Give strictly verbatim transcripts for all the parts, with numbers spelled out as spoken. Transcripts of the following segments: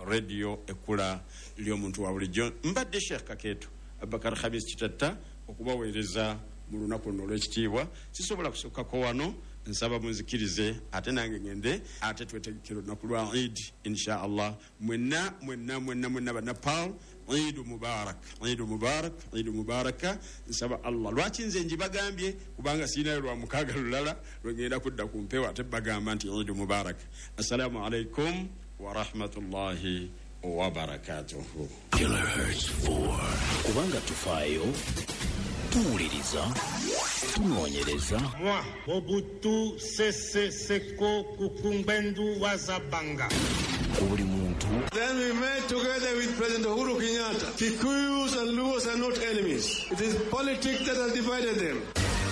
radio ekula lyo muntu wa bulijjo mbadde Sheikh Kaketo Abubakar Khamis Kitatta okubaweereza mu lunaku luno olw'ekitiibwa sisobola kusokkako wano nsaba munzikirize ate nange ngende ate twetegekera olunaku lwa Eid insha Allah mwenna mwenna mwenna mwenna bana Paul Eid Mubarak Eid Mubarak Eid Mubaraka nsaba Allah lwaki nze njibagambye kubanga sinayo lwa mukaga lulala lwengenda kudda ku mpewo ate bagamba nti Eid Mubarak. Assalamu alaikum wa rahmatullahi wa barakatuh. Kilohertz four kubanga tufayo tuwuliriza tunoonyereza. Moi Mobutu Sese Seko Kukumbendu Wazabanga. Buli muntu. Then we met together with President Uhuru Kenyatta. Kikuyus and Luos are not enemies. It is politics that has divided them.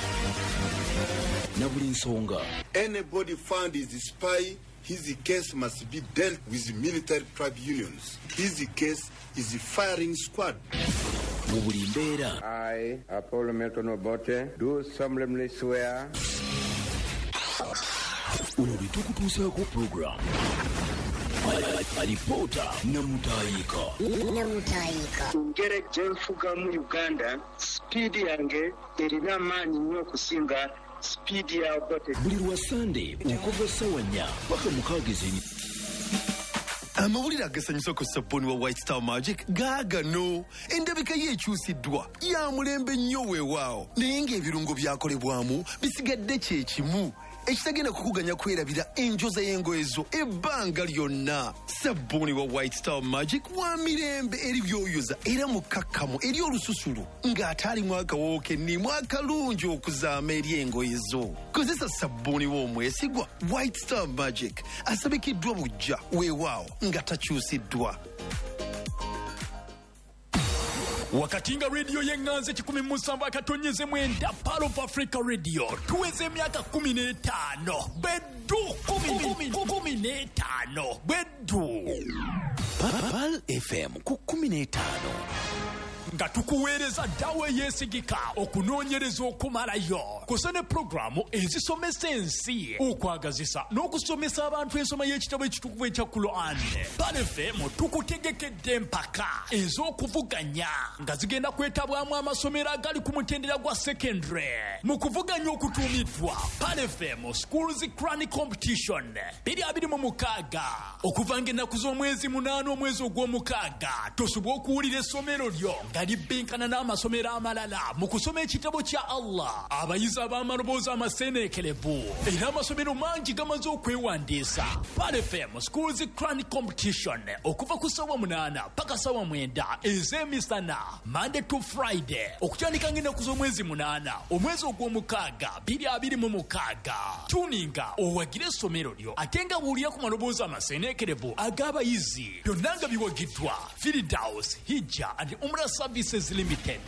Na buli nsonga. Anybody found is a spy, his case must be dealt with military tribunals. His case is the firing squad. I, Apollo Milton Obote, do solemnly swear. Ulitukutuusako program. Alipota namutayika. Namutayika. Ngere jenfuga mu Uganda, speed yange erina maanyi nnyo okusinga speed ya Obote. Buli lwa Sunday okuva ssaawa nnya paka mukaaga ez'ennyini. Amawulire agasanyusa ku saponi wa White Star Magic gaagano endabika ye ekyusiddwa ya mulembe nnyo weewaawo naye ng'ebirungo byakolebwamu bisigadde kye kimu ekitagenda kukuganya kwerabira enjoza y'engoye zo ebbanga lyonna. Sabbuuni wa White Star Magic wa mirembe eri byoyoza era mukakkamu eri olususulu ng'ate alimu akawoowo kennimu akalungi okuzaama eri engoye zo. Kozesa sabbuuni w'omwesigwa White Star Magic asabikiddwa bujja weewaawo nga takyusiddwa. Wakati nga radio yenganze kikumi musanvu akatonyeze mwenda Pearl of Africa Radio tuweze emyaka kumi n'etaano beddu kumi kumi n'etaano beddu Pearl F M ku kumi n'etaano nga tukuweereza ddawo eyeesigika okunoonyereza okumalayo kusene programu ezisomesa ensi okwagazisa n'okusomesa abantu ensoma y'ekitabo ekitukuvu ekya Quran. Pearl F M tukutegekedde empaka ez'okuvuganya nga zigenda kwetabwamu amasomero agali ku mutendera gwa secondary mu kuvuganya okutuumiddwa Pearl F M Schools Crani Competition biri abiri mu mukaaga okuva ng'ennaku z'omwezi munaana omwezi ogw'omukaaga tosobwa okuwulira essomero lyo nga libbinkana n'amasomero amalala mu kusoma ekitabo kya Allah. Abayizi ab'amaloboozi amaseeneekerevu era amasomero mangi gamaze okwewandiisa. Pearl F M Schools Crani Competition okuva ku ssaawa munaana paka ssaawa mwenda ez'emisana Monday to Friday okutandika ng'ennaku z'omwezi munaana omwezi ogw'omukaaga biri abiri mu mukaaga. Tuninga owagire essomero lyo ate nga buulira ku maloboozi amaseeneekerevu ag'abayizi byonna nga biwagiddwa Firdaus Hijja and Umrah Services Limited.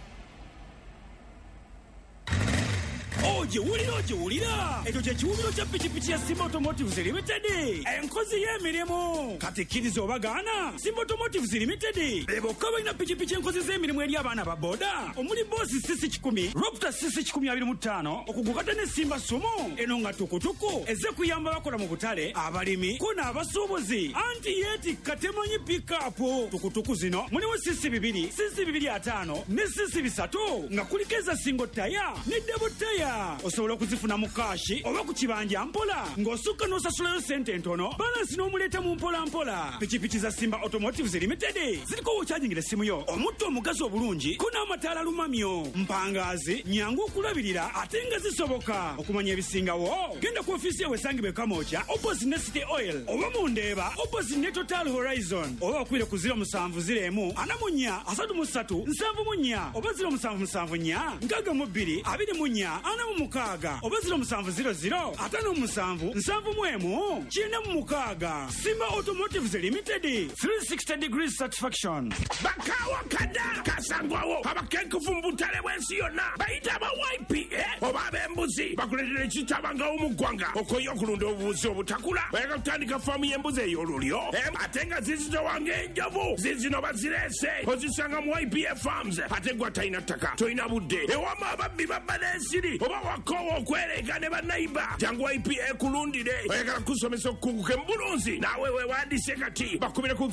Oje wulira oje wulira ekyo kye kiwumiro kya pikipiki ya Simba Automotives Limited enkozi y'emirimu kati kkiriza obagaana. Simba Automotives Limited bebokka balina pikipiki enkozi z'emirimu eri abaana ba boda omuli boosi sisi kikumi Raptor sisi kikumi abiri mu ttaano okugukata ne Simba Sumo eno nga tukutuku ezze kuyamba bakola mu butale abalimi ko n'abasuubuzi anti yeetikka temanyi pikapu tukutuku zino mulimu sisi bibiri sisi bibiri ataano ne sisi bisatu nga kuliko eza singo taya ne debo taya. Osobola okuzifuna mu kashi oba ku kibanja mpola ng'osukka n'osasulayo sente entono balansi n'omuleeta mu mpola mpola. Pikipiki za Simba Automotives Limited ziriko wokyajingira essimu yo omutto omugazi obulungi ko n'amataala lumamyo mpangaazi nyangu okulabirira ate nga zisoboka. Okumanya ebisingawo genda ku ofiisi ewe esangibwa e Kamoocha opposite ne City Oil oba mu Ndeeba opposite ne Total Horizon oba okwire ku ziro musanvu ziro emu ana mu nnya asatu mu ssatu nsanvu mu nnya oba ziro musanvu musanvu nnya nkaaga mu bbiri abiri mu nnya ana mu mukaaga oba ziro musanvu ziro ziro ataano mu musanvu nsanvu mu emu kyenda mu mukaaga. Simba Automotives Limited three sixty degrees satisfaction. Bakawa kada kasangwawo abakenkufu mu butale bw'ensi yonna bayita aba Y P A oba ab'embuzi bakuleetera ekitabangawo mu ggwanga okoye okulunda obubuzi obutakula bayagala kutandika faamu y'embuzi ey'olulyo ate nga zizitowanga enjovu zizino bazireese ozisanga mu Y P A Farms ate gwa talina ttaka tolina budde ewama ababbi babba n'ensiri oba wakowa okwereega ne bannayiba jangu Y P A kulundire oyagala kusomesa okukunguka embulunzi naawe weewandiise kati bakubire ku